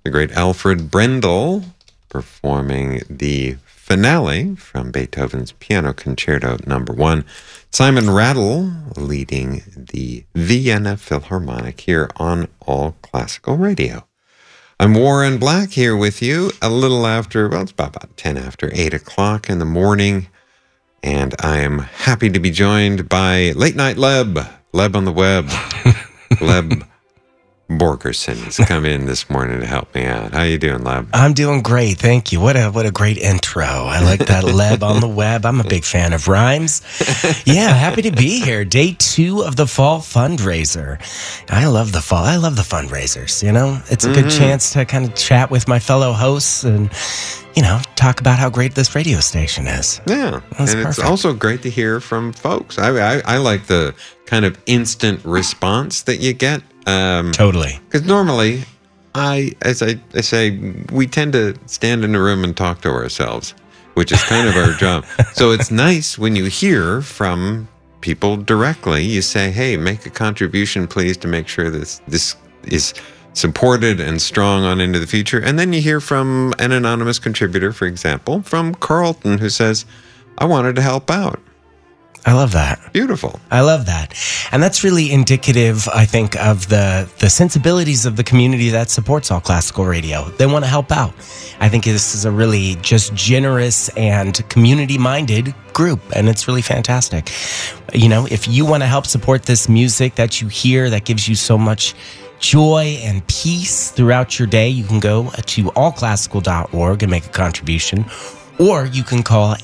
the great Alfred Brendel performing the finale from Beethoven's Piano Concerto No. 1. Simon Rattle leading the Vienna Philharmonic here on All Classical Radio. I'm Warren Black here with you a little after, well, it's about 10 after 8 o'clock in the morning. And I am happy to be joined by Late Night Leb on the web. Leb Borgerson's come in this morning to help me out. How you doing, Leb? I'm doing great, thank you. What a great intro. I like that. Leb on the web. I'm a big fan of rhymes. Yeah, happy to be here. Day 2 of the fall fundraiser. I love the fall. I love the fundraisers. You know, it's a good chance to kind of chat with my fellow hosts and, you know, talk about how great this radio station is. Yeah, and perfect. It's also great to hear from folks. I like the kind of instant response that you get. Totally. Because normally, as I say, we tend to stand in a room and talk to ourselves, which is kind of our job. So it's nice when you hear from people directly. You say, hey, make a contribution, please, to make sure this is supported and strong on into the future. And then you hear from an anonymous contributor, for example, from Carlton, who says, I wanted to help out. I love that. Beautiful. I love that. And that's really indicative, I think, of the sensibilities of the community that supports All Classical Radio. They want to help out. I think this is a really just generous and community-minded group, and it's really fantastic. You know, if you want to help support this music that you hear that gives you so much joy and peace throughout your day, you can go to allclassical.org and make a contribution, or you can call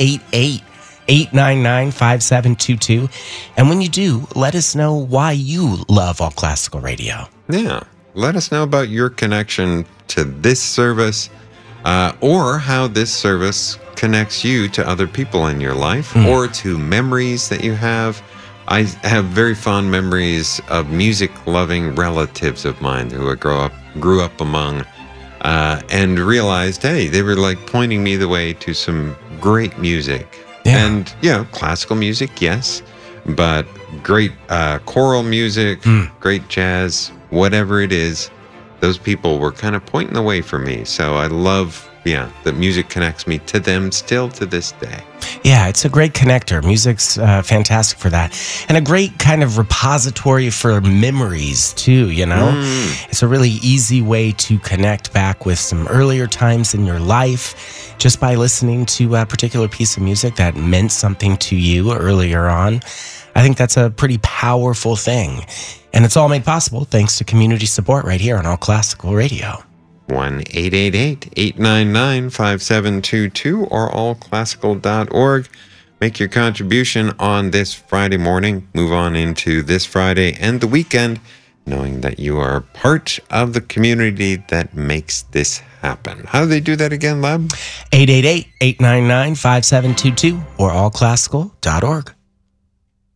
888-899-5722. And when you do, let us know why you love All Classical Radio. Yeah. Let us know about your connection to this service, or how this service connects you to other people in your life, or to memories that you have. I have very fond memories of music-loving relatives of mine who I grew up among, and realized, hey, they were like pointing me the way to some great music. Yeah. And, you know, classical music, yes, but great choral music, great jazz, whatever it is, those people were kind of pointing the way for me. So I love, that music connects me to them still to this day. Yeah, it's a great connector. Music's fantastic for that. And a great kind of repository for memories, too, you know? It's a really easy way to connect back with some earlier times in your life just by listening to a particular piece of music that meant something to you earlier on. I think that's a pretty powerful thing. And it's all made possible thanks to community support right here on All Classical Radio. 1-888-899-5722 or allclassical.org. Make your contribution on this Friday morning. Move on into this Friday and the weekend, knowing that you are part of the community that makes this happen. How do they do that again, Leb? 888-899-5722 or allclassical.org.